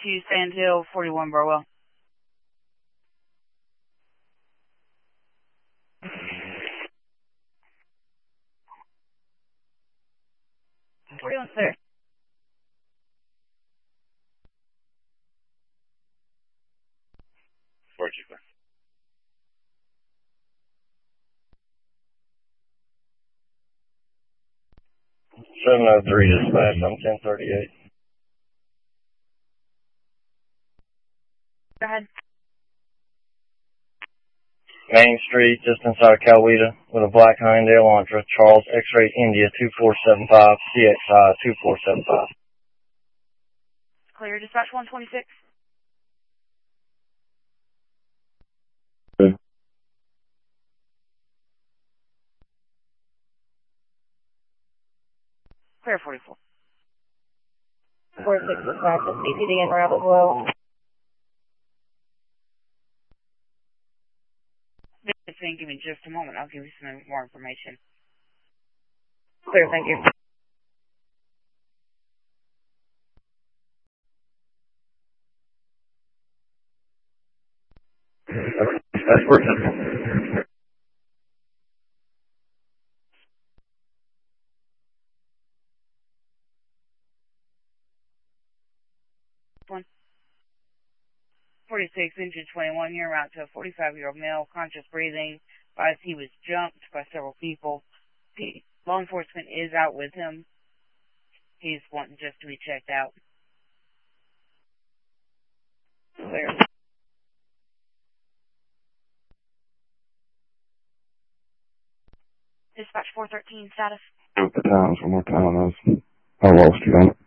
to Sand Hill, 41 Burwell. 41, sir. Portugal. 703 dispatch, I'm 1038. Go ahead. Main Street, just inside of Coweta, with a black Hyundai Elantra, Charles X-Ray India 2475, CXI 2475. Clear, dispatch 126. Okay. Clear 44. 46 dispatch, CPD and route as well. Give me just a moment. I'll give you some more information. Clear, thank you. That's perfect. One. 46, engine 21, you're route to a 45-year-old male, conscious breathing, advised he was jumped by several people. Law enforcement is out with him. He's wanting just to be checked out. Clear. Dispatch 413, status. The times one more time. I lost you on it.